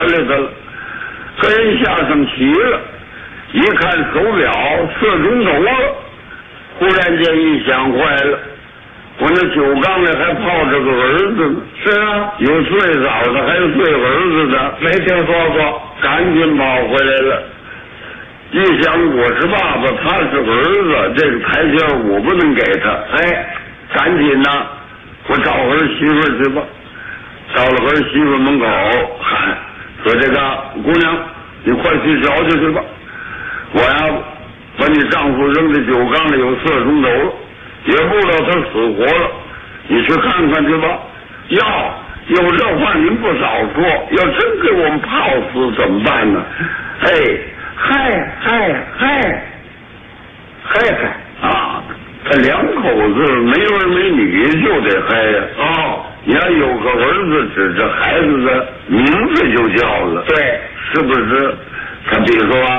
来的了，跟人下上棋了，一看手表4钟头了，忽然间一想，坏了，我那酒缸里还泡着个儿子呢。 是啊， 有最早的，还有最儿子的， 没听说过。 赶紧跑回来了。一想我是爸爸，他是儿子，这个台阶我不能给他。 哎， 赶紧呐，我找儿媳妇去吧。到了儿媳妇门口，喊说：“这个姑娘，你快去瞧瞧去吧。我呀，把你丈夫扔在酒缸里有4钟头了，也不知道他死活了。你去看看去吧。有这话您不少说，要真给我们泡死怎么办呢？哎，嗨啊！他2口子没儿没女就得嗨呀。 哦， 你要有个儿子，指着孩子的名字就叫了， 对， 是不是？他比如说啊。